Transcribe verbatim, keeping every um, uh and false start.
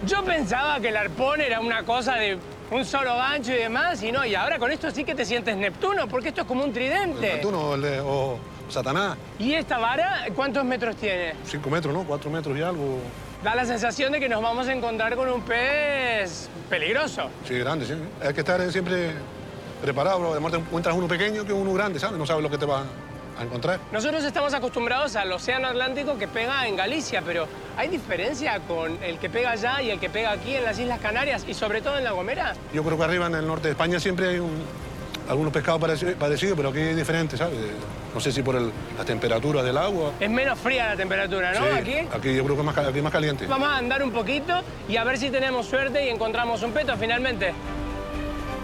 Yo pensaba que el arpón era una cosa de un solo gancho y demás, y no, y ahora con esto sí que te sientes Neptuno, porque esto es como un tridente. El Neptuno el de- o Satanás. ¿Y esta vara cuántos metros tiene? Cinco metros, ¿no? Cuatro metros y algo. Da la sensación de que nos vamos a encontrar con un pez peligroso. Sí, grande, sí. Hay que estar siempre preparado, bro. Además te encuentras uno pequeño que uno grande, ¿sabes? No sabes lo que te va a encontrar. Nosotros estamos acostumbrados al océano Atlántico que pega en Galicia, pero ¿hay diferencia con el que pega allá y el que pega aquí en las Islas Canarias y sobre todo en La Gomera? Yo creo que arriba en el norte de España siempre hay un- algunos pescados pareci- parecidos, pero aquí es diferente, ¿sabes? No sé si por el- la temperatura del agua. Es menos fría la temperatura, ¿no? Sí, Aquí. aquí yo creo que es más, ca- aquí es más caliente. Vamos a andar un poquito y a ver si tenemos suerte y encontramos un peto finalmente.